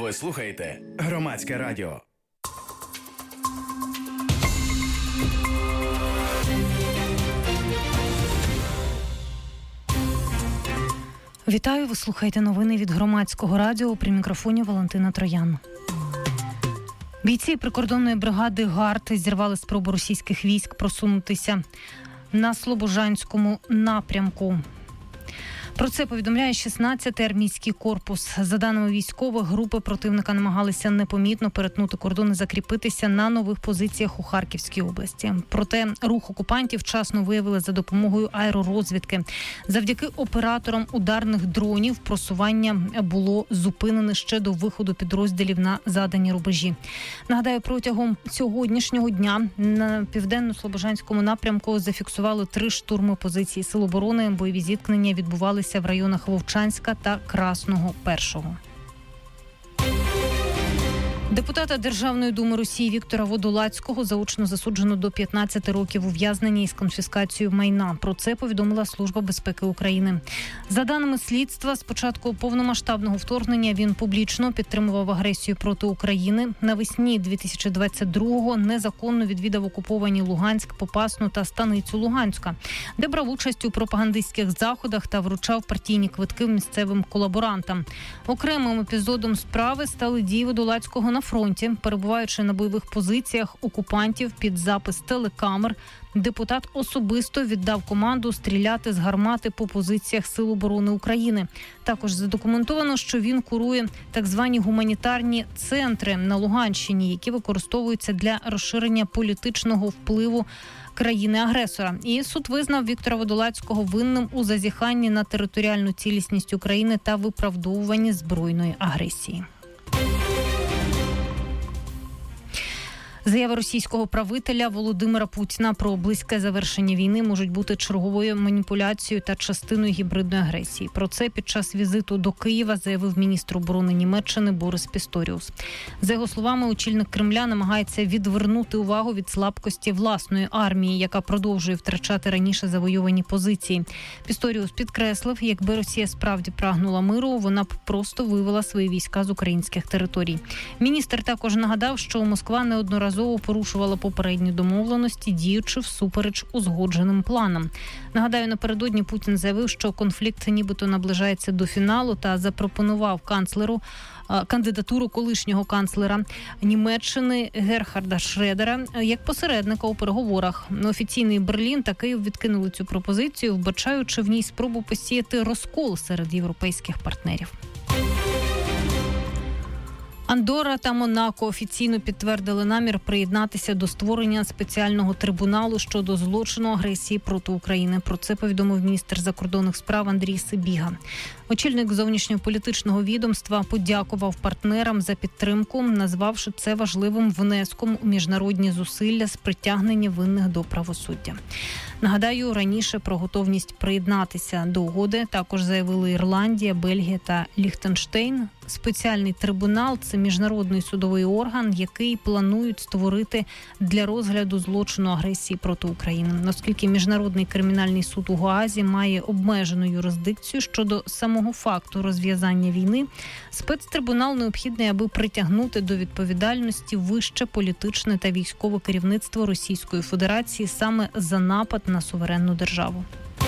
Ви слухаєте Громадське радіо. Вітаю, ви слухаєте новини від Громадського радіо, при мікрофоні Валентина Троян. Бійці прикордонної бригади ГАРД зірвали спробу російських військ просунутися на Слобожанському напрямку. Про це повідомляє 16-й армійський корпус. За даними військових, групи противника намагалися непомітно перетнути кордон і закріпитися на нових позиціях у Харківській області. Проте рух окупантів вчасно виявили за допомогою аеророзвідки. Завдяки операторам ударних дронів просування було зупинене ще до виходу підрозділів на задані рубежі. Нагадаю, протягом сьогоднішнього дня на південно-слобожанському напрямку зафіксували 3 штурми позицій Сил оборони. Бойові зіткнення відбувалися в районах Вовчанська та Красного Першого. Депутата Державної думи Росії Віктора Водолацького заочно засуджено до 15 років ув'язнення із конфіскацією майна. Про це повідомила Служба безпеки України. За даними слідства, з початку повномасштабного вторгнення він публічно підтримував агресію проти України. Навесні 2022-го незаконно відвідав окуповані Луганськ, Попасну та Станицю Луганська, де брав участь у пропагандистських заходах та вручав партійні квитки місцевим колаборантам. Окремим епізодом справи стали дії Водолацького на фронті. Перебуваючи на бойових позиціях окупантів під запис телекамер, депутат особисто віддав команду стріляти з гармати по позиціях Сил оборони України. Також задокументовано, що він курує так звані гуманітарні центри на Луганщині, які використовуються для розширення політичного впливу країни-агресора. І суд визнав Віктора Водолацького винним у зазіханні на територіальну цілісність України та виправдовуванні збройної агресії. Заяви російського правителя Володимира Путіна про близьке завершення війни можуть бути черговою маніпуляцією та частиною гібридної агресії. Про це під час візиту до Києва заявив міністр оборони Німеччини Борис Пісторіус. За його словами, очільник Кремля намагається відвернути увагу від слабкості власної армії, яка продовжує втрачати раніше завойовані позиції. Пісторіус підкреслив, якби Росія справді прагнула миру, вона б просто вивела свої війська з українських територій. Міністр також нагадав, що Москва неодноразово порушувала попередні домовленості, діючи всупереч узгодженим планам. Нагадаю, напередодні Путін заявив, що конфлікт нібито наближається до фіналу та запропонував канцлеру кандидатуру колишнього канцлера Німеччини Герхарда Шредера як посередника у переговорах. Офіційний Берлін та Київ відкинули цю пропозицію, вбачаючи в ній спробу посіяти розкол серед європейських партнерів. Андорра та Монако офіційно підтвердили намір приєднатися до створення спеціального трибуналу щодо злочину агресії проти України. Про це повідомив міністр закордонних справ Андрій Сибіга. Очільник зовнішньополітичного відомства подякував партнерам за підтримку, назвавши це важливим внеском у міжнародні зусилля з притягнення винних до правосуддя. Нагадаю, раніше про готовність приєднатися до угоди також заявили Ірландія, Бельгія та Ліхтенштейн. Спеціальний трибунал – це міжнародний судовий орган, який планують створити для розгляду злочину агресії проти України. Оскільки Міжнародний кримінальний суд у Гаазі має обмежену юрисдикцію щодо самого факту розв'язання війни, спецтрибунал необхідний, аби притягнути до відповідальності вище політичне та військове керівництво Російської Федерації саме за напад на суверенну державу.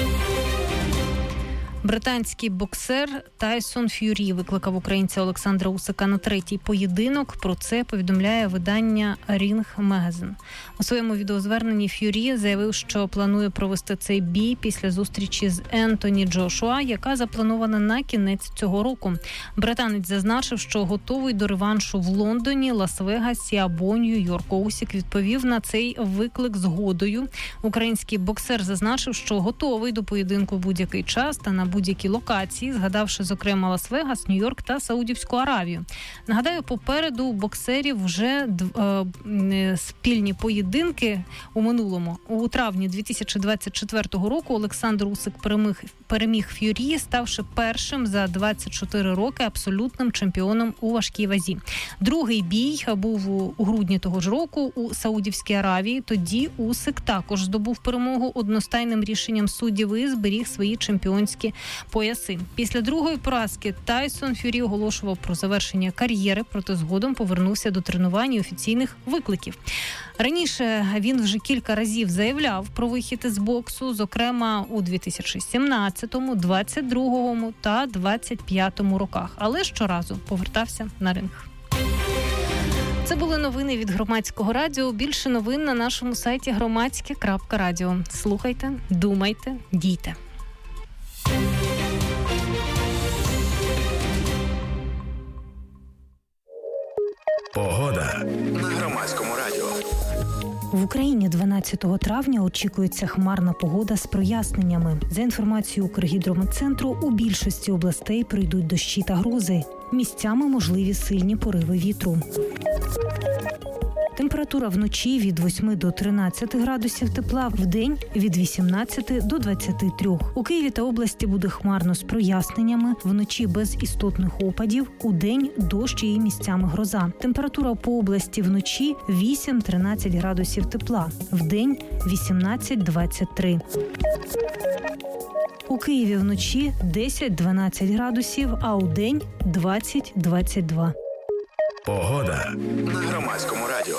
Британський боксер Тайсон Ф'юрі викликав українця Олександра Усика на 3-й поєдинок. Про це повідомляє видання Ring Magazine. У своєму відеозверненні Ф'юрі заявив, що планує провести цей бій після зустрічі з Ентоні Джошуа, яка запланована на кінець цього року. Британець зазначив, що готовий до реваншу в Лондоні, Лас-Вегасі або Нью-Йорку. Усик відповів на цей виклик згодою. Український боксер зазначив, що готовий до поєдинку в будь-який час та на будь-які локації, згадавши, зокрема, Лас-Вегас, Нью-Йорк та Саудівську Аравію. Нагадаю, попереду у боксерів вже спільні поєдинки у минулому. У травні 2024 року Олександр Усик переміг Ф'юрі, ставши першим за 24 роки абсолютним чемпіоном у важкій вазі. Другий бій був у грудні того ж року у Саудівській Аравії. Тоді Усик також здобув перемогу одностайним рішенням суддів і зберіг свої чемпіонські пояси. Після другої поразки Тайсон Ф'юрі оголошував про завершення кар'єри, проте згодом повернувся до тренувань і офіційних викликів. Раніше він вже кілька разів заявляв про вихід із боксу, зокрема у 2017, 2022 та 2025 роках, але щоразу повертався на ринг. Це були новини від Громадського радіо. Більше новин на нашому сайті громадське.радіо. Слухайте, думайте, дійте. Погода на Громадському радіо. В Україні 12 травня очікується хмарна погода з проясненнями. За інформацією Укргідрометцентру, у більшості областей пройдуть дощі та грози. Місцями можливі сильні пориви вітру. Температура вночі від 8 до 13 градусів тепла, вдень від 18 до 23. У Києві та області буде хмарно з проясненнями, вночі без істотних опадів, удень дощ і місцями гроза. Температура по області вночі 8-13 градусів тепла, вдень 18-23. У Києві вночі 10-12 градусів, а удень 20-22. Погода на Громадському радіо.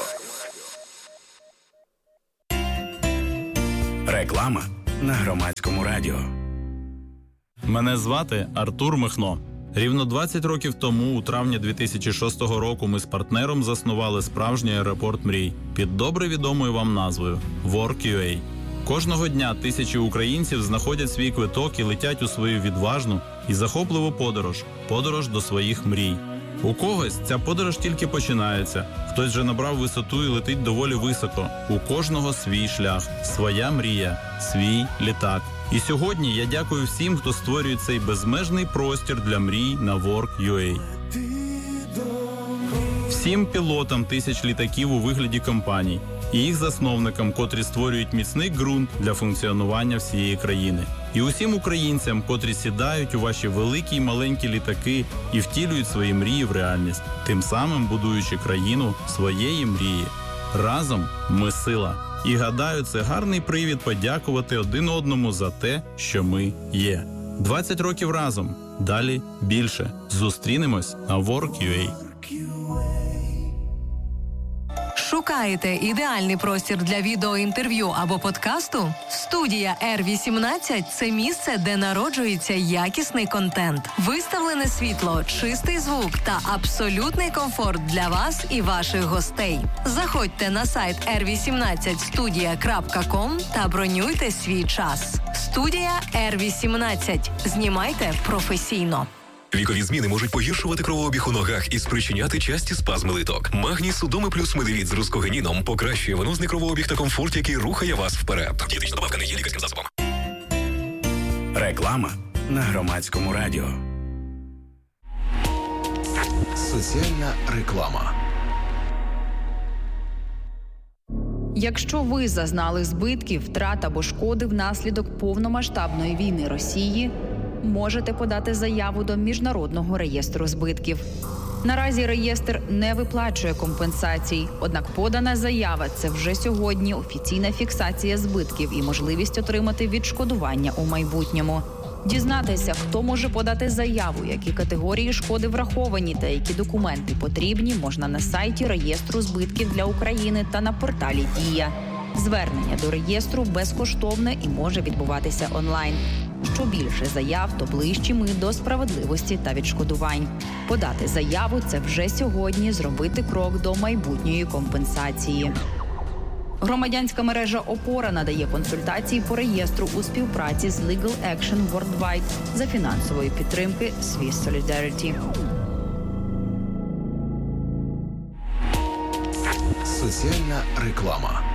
Реклама на Громадському радіо. Мене звати Артур Михно. Рівно 20 років тому, у травні 2006 року, ми з партнером заснували справжній аеропорт мрій під добре відомою вам назвою WorkUA. Кожного дня тисячі українців знаходять свій квиток і летять у свою відважну і захопливу подорож до своїх мрій. У когось ця подорож тільки починається, хтось вже набрав висоту і летить доволі високо. У кожного свій шлях, своя мрія, свій літак. І сьогодні я дякую всім, хто створює цей безмежний простір для мрій на WorkUA. Всім пілотам тисяч літаків у вигляді компаній і їх засновникам, котрі створюють міцний ґрунт для функціонування всієї країни. І усім українцям, котрі сідають у ваші великі й маленькі літаки і втілюють свої мрії в реальність, тим самим будуючи країну своєї мрії. Разом ми сила. І гадаю, це гарний привід подякувати один одному за те, що ми є. 20 років разом. Далі більше. Зустрінемось на WorkUA. Шукаєте ідеальний простір для відеоінтерв'ю або подкасту? Студія R18 – це місце, де народжується якісний контент. Виставлене світло, чистий звук та абсолютний комфорт для вас і ваших гостей. Заходьте на сайт r18studia.com та бронюйте свій час. Студія R18. Знімайте професійно. Вікові зміни можуть погіршувати кровообіг у ногах і спричиняти часті спазми литок. Магній Судоми плюс Медивіт з рускогеніном покращує венозний кровообіг та комфорт, який рухає вас вперед. Дієтична добавка не є лікарським засобом. Реклама на Громадському радіо. Соціальна реклама. Якщо ви зазнали збитків, втрат або шкоди внаслідок повномасштабної війни Росії, можете подати заяву до Міжнародного реєстру збитків. Наразі реєстр не виплачує компенсацій, однак подана заява – це вже сьогодні офіційна фіксація збитків і можливість отримати відшкодування у майбутньому. Дізнатися, хто може подати заяву, які категорії шкоди враховані та які документи потрібні, можна на сайті реєстру збитків для України та на порталі «Дія». Звернення до реєстру безкоштовне і може відбуватися онлайн. Що більше заяв, то ближчі ми до справедливості та відшкодувань. Подати заяву – це вже сьогодні зробити крок до майбутньої компенсації. Громадянська мережа «Опора» надає консультації по реєстру у співпраці з Legal Action Worldwide за фінансової підтримки Swiss Solidarity. Соціальна реклама.